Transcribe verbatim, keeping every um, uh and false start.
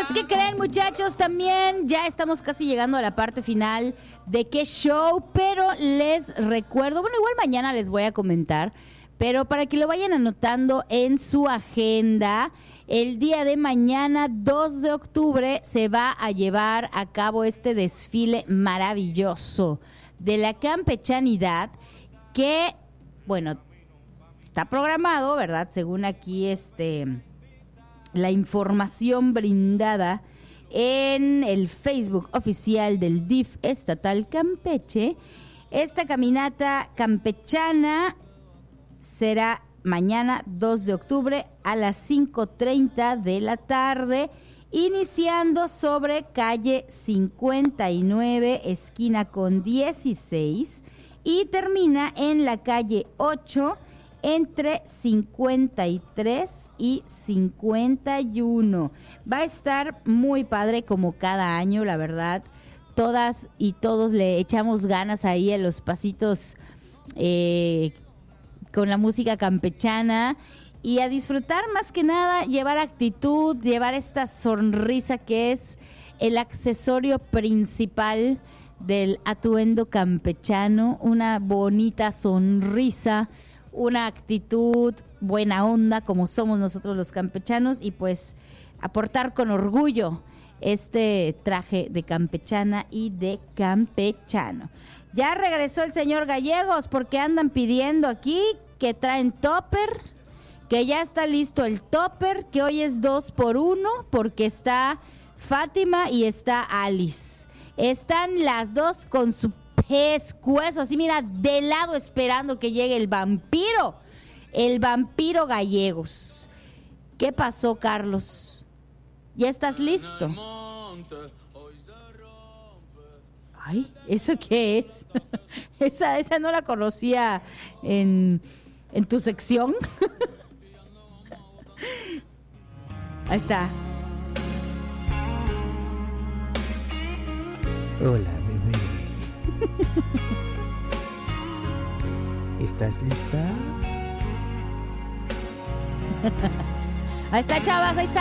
pues, ¿qué creen, muchachos? También ya estamos casi llegando a la parte final de qué show, pero les recuerdo, bueno, igual mañana les voy a comentar, pero para que lo vayan anotando en su agenda, el día de mañana, dos de octubre, se va a llevar a cabo este desfile maravilloso de la campechanidad que, bueno, está programado, ¿verdad? Según aquí este la información brindada en el Facebook oficial del D I F estatal Campeche. Esta caminata campechana será mañana dos de octubre a las cinco treinta de la tarde, iniciando sobre calle cincuenta y nueve, esquina con dieciséis, y termina en la calle ocho, entre cincuenta y tres y cincuenta y uno. Va a estar muy padre como cada año, la verdad. Todas y todos le echamos ganas ahí a los pasitos eh, con la música campechana y a disfrutar más que nada, llevar actitud, llevar esta sonrisa que es el accesorio principal del atuendo campechano, una bonita sonrisa, una actitud, buena onda, como somos nosotros los campechanos, y pues aportar con orgullo este traje de campechana y de campechano. Ya regresó el señor Gallegos, porque andan pidiendo aquí que traen topper, que ya está listo el topper, que hoy es dos por uno, porque está Fátima y está Alice. Están las dos con su pescuezo, así mira, de lado esperando que llegue el vampiro, el vampiro Gallegos. ¿Qué pasó, Carlos? ¿Ya estás listo? Ay, ¿eso qué es? esa, esa no la conocía en, en tu sección. Ahí está. Hola, bebé. ¿Estás lista? Ahí está, chavas, ahí está.